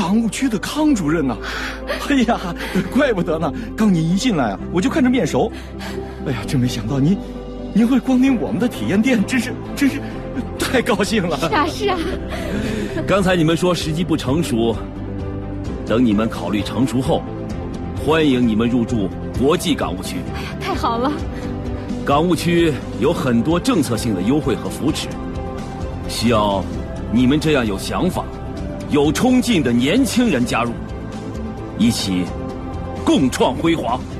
港务区的康主任呐！哎呀，怪不得呢！刚你一进来啊，我就看着面熟。哎呀，真没想到您会光临我们的体验店，真是太高兴了。 是啊。 刚才你们说时机不成熟，等你们考虑成熟后，欢迎你们入驻国际港务区。 哎呀，太好了！ 港务区有很多政策性的优惠和扶持，需要你们这样有想法、有冲劲的年轻人加入，一起共创辉煌。